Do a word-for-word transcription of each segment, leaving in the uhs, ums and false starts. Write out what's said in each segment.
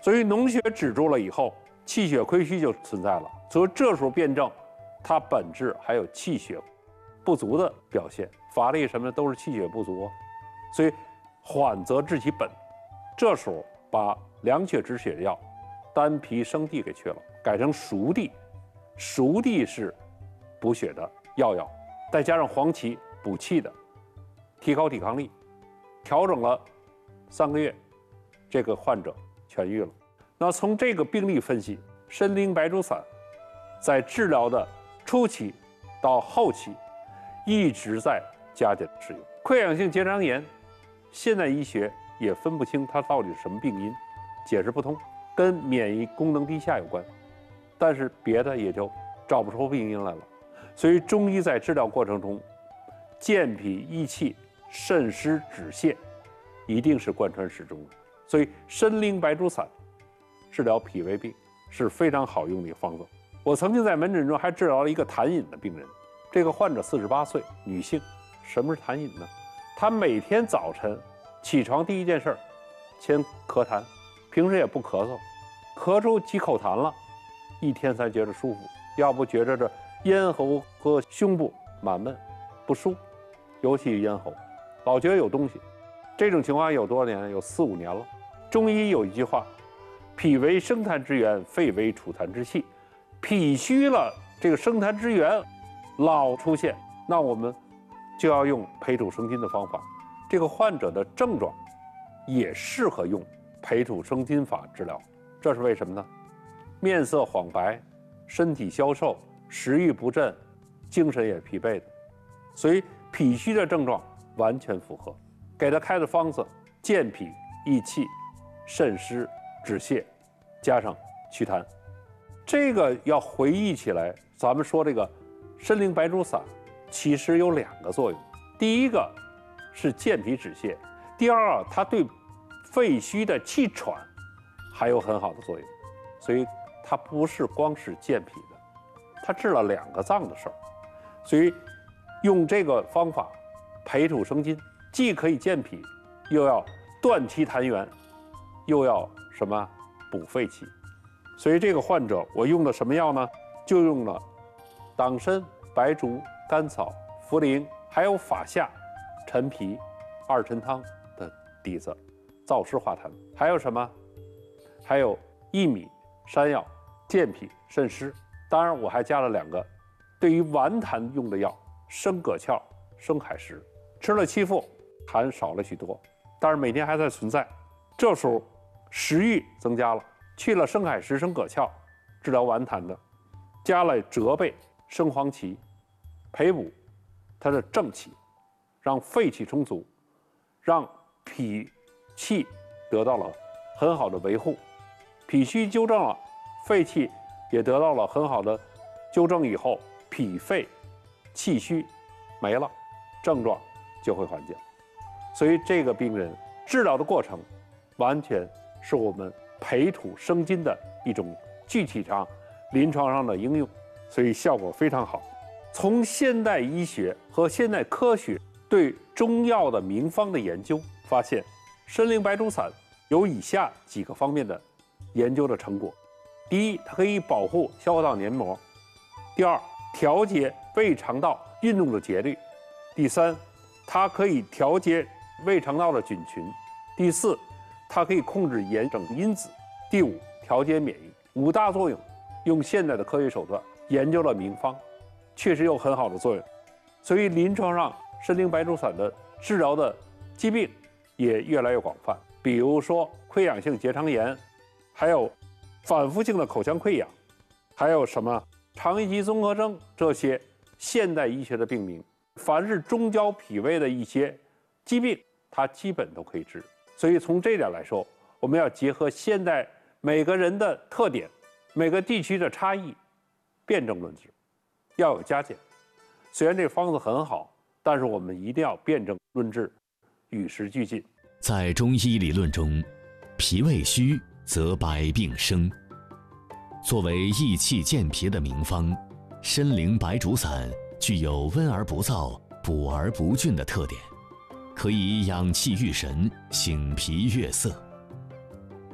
所以脓血止住了以后，气血亏虚就存在了。所以这时候辩证，它本质还有气血不足的表现。乏力什么的都是气血不足，所以缓则治其本。这时候把凉血止血的药丹皮生地给去了，改成熟地。熟地是补血的药药，再加上黄芪补气的，提高抵抗力。调整了三个月，这个患者痊愈了。那从这个病例分析，参苓白术散在治疗的初期到后期一直在加减使用。溃疡性结肠炎，现代医学也分不清它到底是什么病因，解释不通，跟免疫功能低下有关，但是别的也就找不出病因来了。所以中医在治疗过程中，健脾益气、渗湿止泻，一定是贯穿始终的。所以参苓白术散治疗脾胃病是非常好用的一个方子。我曾经在门诊中还治疗了一个痰饮的病人，这个患者四十八岁，女性。什么是痰饮呢？她每天早晨起床第一件事先咳痰，平时也不咳嗽，咳出几口痰了，一天才觉得舒服，要不觉着这咽喉和胸部满闷不舒，尤其咽喉老觉得有东西。这种情况有多少年？有四五年了。中医有一句话，脾为生痰之源，肺为储痰之器。脾虚了，这个生痰之源老出现，那我们就要用培土生金的方法。这个患者的症状也适合用培土生金法治疗，这是为什么呢？面色黄白，身体消瘦，食欲不振，精神也疲惫的，所以脾虚的症状完全符合。给他开的方子，健脾益气、渗湿止泻，加上祛痰。这个要回忆起来，咱们说这个参苓白术散其实有两个作用，第一个是健脾止泻，第二啊，它对肺虚的气喘还有很好的作用，所以它不是光是健脾的，它治了两个脏的事儿。所以用这个方法培土生金，既可以健脾，又要断其痰源，又要什么补肺气。所以这个患者我用的什么药呢？就用了党参、白术、甘草、茯苓，还有法夏、陈皮、二陈汤的底子，燥湿化痰。还有什么？还有薏米、山药，健脾渗湿。当然我还加了两个对于顽痰用的药，生葛壳、生海石。吃了七副，痰少了许多，但是每天还在存在。这时候食欲增加了，去了生海石、生葛壳，治疗顽痰的，加了折贝、生黄芪，培补它的正气，让肺气充足，让脾气得到了很好的维护，脾虚纠正了，肺气也得到了很好的纠正以后，脾肺气虚没了，症状就会缓解。所以这个病人治疗的过程完全是我们培土生金的一种具体上临床上的应用，所以效果非常好。从现代医学和现代科学对中药的名方的研究发现，参苓白术散有以下几个方面的研究的成果。第一，它可以保护消化道黏膜；第二，调节胃肠道运动的节律；第三，它可以调节胃肠道的菌群；第四，它可以控制炎症因子；第五，调节免疫。五大作用，用现代的科学手段研究了名方，确实有很好的作用。所以临床上参苓白术散的治疗的疾病也越来越广泛，比如说溃疡性结肠炎，还有反复性的口腔溃疡，还有什么肠易激综合征，这些现代医学的病名，凡是中焦脾胃的一些疾病，它基本都可以治。所以从这点来说，我们要结合现代每个人的特点，每个地区的差异，辩证论治，要有加减。虽然这方子很好，但是我们一定要辩证论治，与时俱进。 在中医理论中，脾胃虚则百病生。作为益气健脾的名方，参苓白术散具有温而不燥、补而不峻的特点，可以养气育神、醒脾悦色。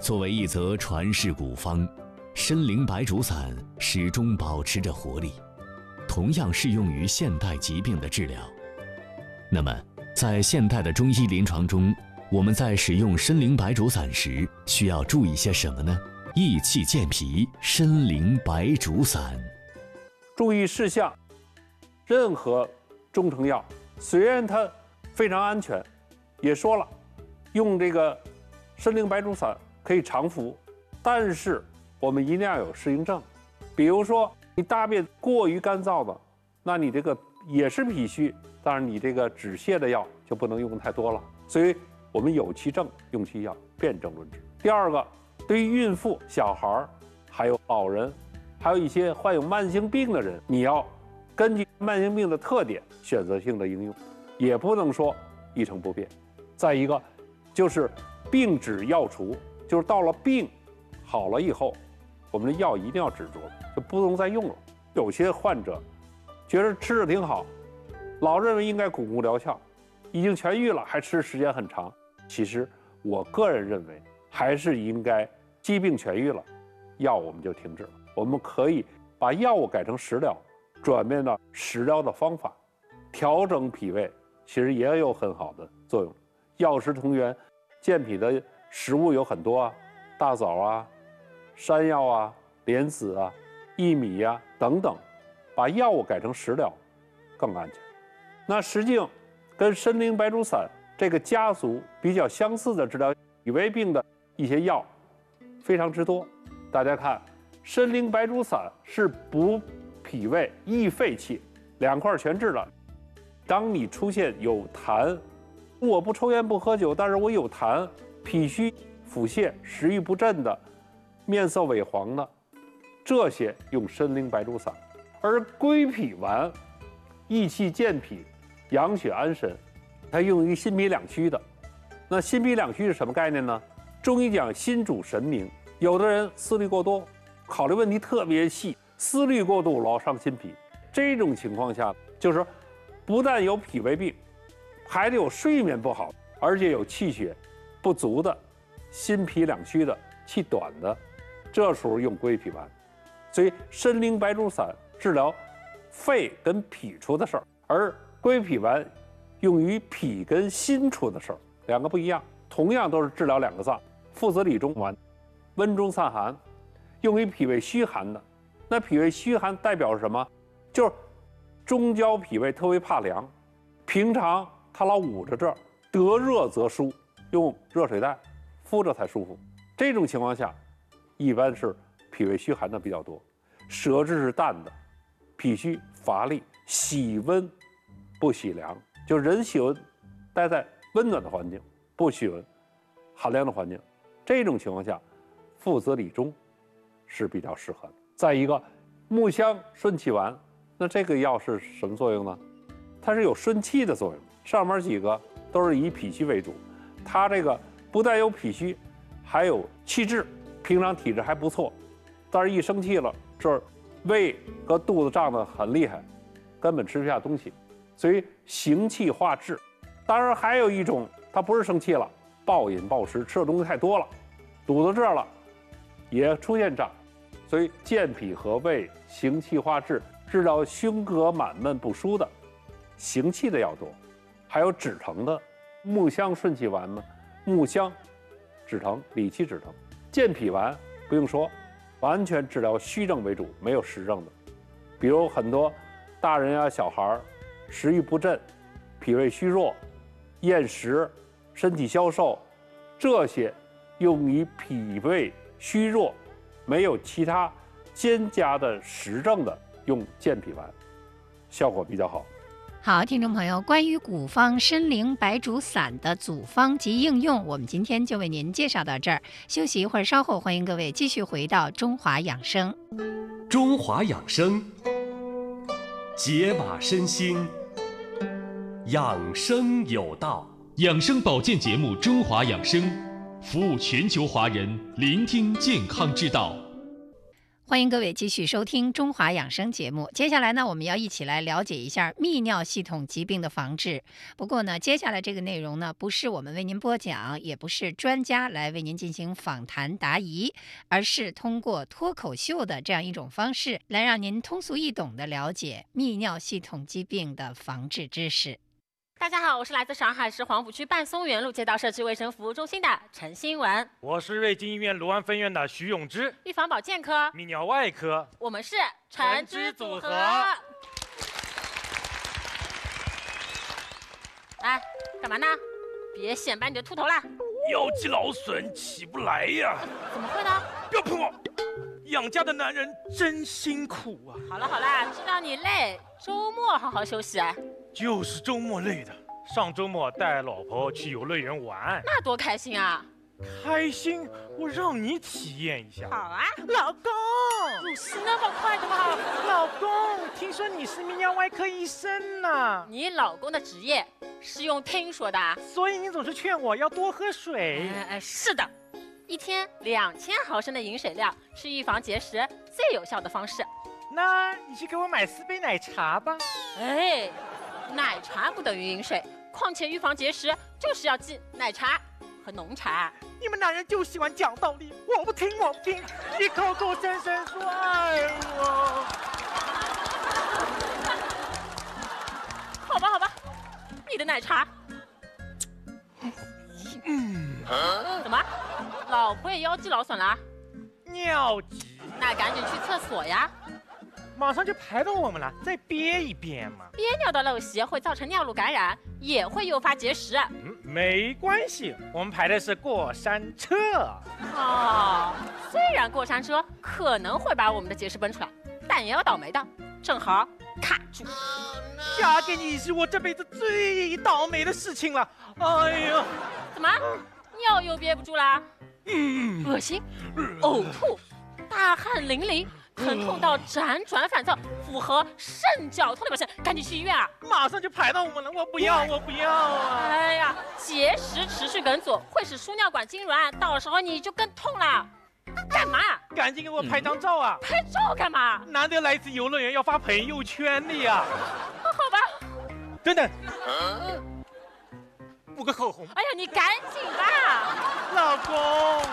作为一则传世古方，参苓白术散始终保持着活力，同样适用于现代疾病的治疗。那么，在现代的中医临床中，我们在使用参苓白术散时，需要注意些什么呢？益气健脾，参苓白术散。 注意事项：任何中成药，虽然它非常安全，也说了，用这个参苓白术散可以常服，但是我们一定要有适应症。比如说，你大便过于干燥的，那你这个也是脾虚，当然你这个止泻的药就不能用太多了。所以我们有其症用其药，辨证论治。第二个，对于孕妇、小孩还有老人，还有一些患有慢性病的人，你要根据慢性病的特点选择性的应用，也不能说一成不变。再一个，就是病止药除，就是到了病好了以后，我们的药一定要止住了，就不能再用了。有些患者觉得吃着挺好，老认为应该巩固疗效，已经痊愈了，还吃时间很长。其实我个人认为，还是应该疾病痊愈了，药我们就停止了。我们可以把药物改成食疗，转变到食疗的方法，调整脾胃，其实也有很好的作用。药食同源，健脾的食物有很多啊，大枣啊、山药啊、莲子啊、薏米呀、啊、等等，把药物改成食疗更安全。那实际上跟参苓白术散这个家族比较相似的治疗脾胃病的一些药非常之多。大家看，参苓白术散是补脾胃、益肺气，两块全治了。当你出现有痰，我不抽烟不喝酒，但是我有痰、脾虚、腹泻、食欲不振的，面色萎黄的，这些用参苓白术散。而归脾丸益气健脾、养血安神，它用于心脾两虚的。那心脾两虚是什么概念呢？中医讲心主神明，有的人思虑过多，考虑问题特别细，思虑过度老伤心脾。这种情况下，就是说不但有脾胃病，还得有睡眠不好，而且有气血不足的、心脾两虚的、气短的，这时候用归脾丸。所以参苓白术散治疗肺跟脾出的事儿，而归脾丸用于脾跟心出的事儿，两个不一样。同样都是治疗两个脏，附子理中丸，温中散寒，用于脾胃虚寒的。那脾胃虚寒代表什么？就是中焦脾胃特别怕凉，平常他老捂着这儿，得热则舒，用热水袋敷着才舒服。这种情况下，一般是脾胃虚寒的比较多，舌质是淡的，脾虚乏力，喜温不喜凉，就人喜欢待在温暖的环境，不喜欢寒凉的环境。这种情况下，附子理中是比较适合的。再一个，木香顺气丸，那这个药是什么作用呢？它是有顺气的作用。上面几个都是以脾虚为主，它这个不但有脾虚，还有气滞，平常体质还不错，但是一生气了，这儿胃和肚子胀得很厉害，根本吃不下东西，所以行气化滞。当然还有一种，它不是生气了，暴饮暴食，吃的东西太多了，堵到这儿了，也出现胀。所以健脾和胃、行气化滞，治疗胸膈满闷不舒的，行气的药多。还有止疼的，木香顺气丸呢，木香止疼，理气止疼。健脾丸不用说，完全治疗虚症为主，没有实症的。比如很多大人呀、小孩食欲不振，脾胃虚弱，厌食，身体消瘦，这些用于脾胃虚弱，没有其他兼加的实证的，用健脾丸，效果比较好。 好，听众朋友，关于古方参苓白术散的组方及应用，我们今天就为您介绍到这儿。休息一会儿，稍后欢迎各位继续回到中华养生。 中华养生，解码身心，养生有道。 养生保健节目《中华养生》，服务全球华人，聆听健康之道。 欢迎各位继续收听中华养生节目。接下来呢，我们要一起来了解一下泌尿系统疾病的防治。不过呢，接下来这个内容呢，不是我们为您播讲，也不是专家来为您进行访谈答疑，而是通过脱口秀的这样一种方式，来让您通俗易懂地了解泌尿系统疾病的防治知识。 大家好，我是来自上海市黄浦区半松园路街道社区卫生服务中心的陈新文。 我是瑞金医院卢湾分院的徐永之， 预防保健科、 泌尿外科， 我们是陈之组合。来，干嘛呢？别显摆你的秃头啦！ 腰肌劳损起不来呀！ 怎么会呢？ 不要碰我！养家的男人真辛苦啊！ 好了好了，知道你累，周末好好休息。 就是周末累的。上周末带老婆去游乐园玩， 那多开心啊！ 开心，我让你体验一下。 好啊， 老公， 入戏那么快的吗？ 老公，听说你是泌尿外科医生呢。 你老公的职业是用听说的， 所以你总是劝我要多喝水。 哎，是的，一天两千毫升的饮水量是预防结石最有效的方式。 那你去给我买四杯奶茶吧。 哎，奶茶不等于饮水，况且预防结石就是要记奶茶和浓茶。 你们男人就喜欢讲道理，我不听我不听，一口口声声说爱我。 好吧好吧，你的奶茶。 嗯， 怎么，老婆也腰肌劳损了？ 尿急， 那赶紧去厕所呀。 马上就排到我们了，再憋一憋嘛。 憋尿的陋习会造成尿路感染，也会诱发结石。 嗯，没关系，我们排的是过山车。 哦，虽然过山车可能会把我们的结石奔出来，但也有倒霉的，正好卡住。 嫁给你是我这辈子最倒霉的事情了。哎呀， 怎么，尿又憋不住啦？ 嗯， 恶心、呕吐、大汗淋漓。疼痛到辗转反侧，符合肾绞痛的表现，赶紧去医院啊！ 马上就排到我们了，我不要，我不要啊！ 哎呀，结石持续梗阻会使输尿管痉挛，到时候你就更痛了。干嘛？ 赶紧给我拍张照啊！ 拍照干嘛？ 难得来一次游乐园，要发朋友圈的呀！ 好吧。 等等，补个口红。 哎呀，你赶紧吧， 老公。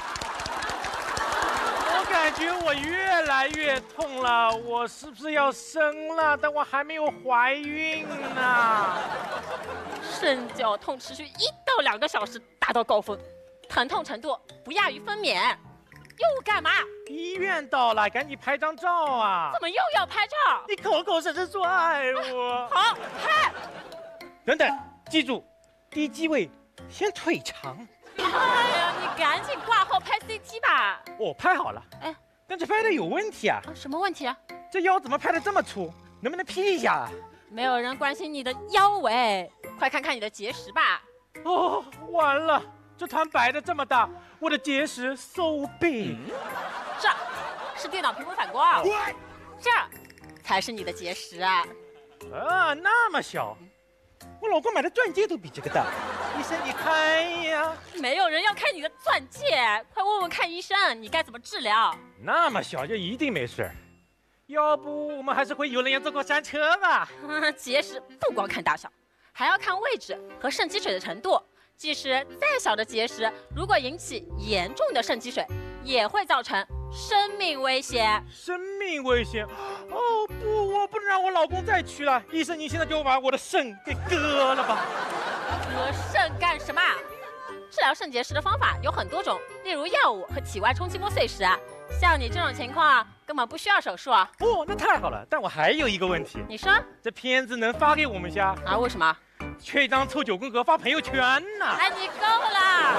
我感觉我越来越痛了，我是不是要生了？但我还没有怀孕呢。 肾绞痛持续一到两个小时达到高峰，疼痛程度不亚于分娩。又干嘛？ 医院到了，赶紧拍张照啊！ 怎么又要拍照？ 你口口声声说爱我。 好，拍。 等等，记住，第一机位先腿长。 哎呀，你赶紧挂号拍 C T 吧！ 我拍好了， 哎， 但这拍的有问题啊！ 什么问题啊？ 这腰怎么拍的这么粗？能不能 P 一下啊？ 没有人关心你的腰围，快看看你的结石吧！ 哦，完了，这团白的这么大，我的结石 so big。 这是电脑屏幕反光，这才是你的结石啊！ 啊，那么小。我老公买的钻戒都比这个大，医生你看呀。 没有人要看你的钻戒，快问问看医生，你该怎么治疗？ 那么小就一定没事，要不我们还是回游乐园坐过山车吧。 结石不光看大小，还要看位置和肾积水的程度。即使再小的结石，如果引起严重的肾积水，也会造成生命危险。 生命危险？哦不，我不能让我老公再去了。医生，你现在就把我的肾给割了吧。 割肾干什么？治疗肾结石的方法有很多种，例如药物和体外冲击波碎石。像你这种情况，根本不需要手术啊。 哦，那太好了。但我还有一个问题。 你说？ 这片子能发给我们下？ 啊？为什么？ 缺一张凑九宫格发朋友圈呢。 哎，你够了。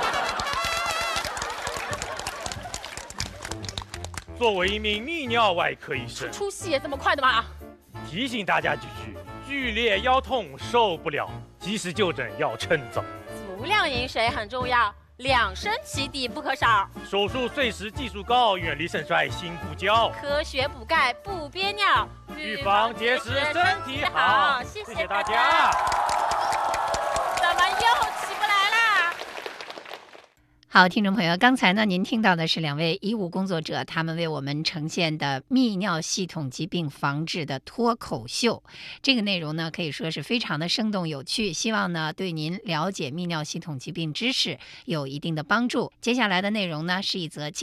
作为一名泌尿外科医生， 出戏也这么快的吗？ 提醒大家几句：剧烈腰痛受不了，及时就诊要趁早。 足量饮水很重要，两升起底不可少。 手术碎石技术高，远离肾衰心不交。 科学补钙不憋尿， 预防结石身体好。 谢谢谢大家。 怎么又起不来啦？ 好，听众朋友，刚才呢，您听到的是两位医务工作者他们为我们呈现的泌尿系统疾病防治的脱口秀。这个内容呢，可以说是非常的生动有趣，希望呢对您了解泌尿系统疾病知识有一定的帮助。接下来的内容呢，是一则